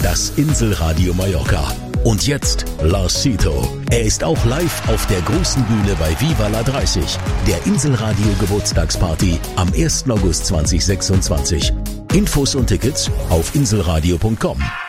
das Inselradio Mallorca. Und jetzt Lars Sito. Er ist auch live auf der großen Bühne bei Viva la 30, der Inselradio Geburtstagsparty am 1. August 2026. Infos und Tickets auf inselradio.com.